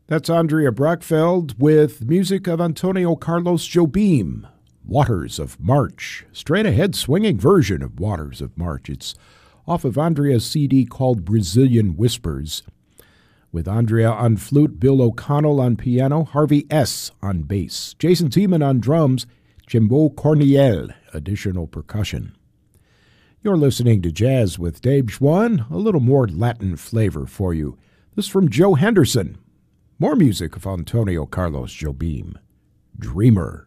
That's Andrea Brockfeld with music of Antonio Carlos Jobim, Waters of March. Straight ahead swinging version of Waters of March. It's off of Andrea's CD called Brazilian Whispers, with Andrea on flute, Bill O'Connell on piano, Harvey S. on bass, Jason Tiemann on drums, Jimbo Corniel, additional percussion. You're listening to Jazz with Dave Schwann, a little more Latin flavor for you. This is from Joe Henderson. More music of Antonio Carlos Jobim, Dreamer.